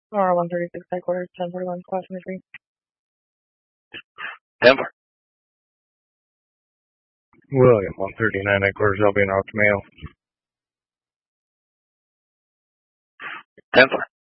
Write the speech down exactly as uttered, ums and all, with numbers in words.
R one thirty-six headquarters, ten forty-one, squad twenty-three. Denver. William, one thirty-nine headquarters, I'll be in Altameo. Denver.